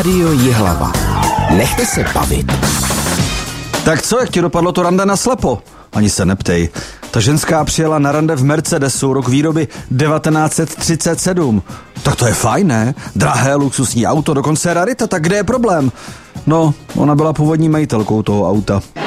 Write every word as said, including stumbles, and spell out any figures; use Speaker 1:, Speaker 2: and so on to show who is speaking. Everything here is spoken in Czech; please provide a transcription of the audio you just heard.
Speaker 1: Rádio Jihlava. Nechte se bavit.
Speaker 2: Tak co, jak ti dopadlo to rande na slepo? Ani se neptej. Ta ženská přijela na rande v Mercedesu, rok výroby devatenáct set třicet sedm. Tak to je fajn, ne? Drahé luxusní auto, dokonce rarita, tak kde je problém? No, ona byla původní majitelkou toho auta.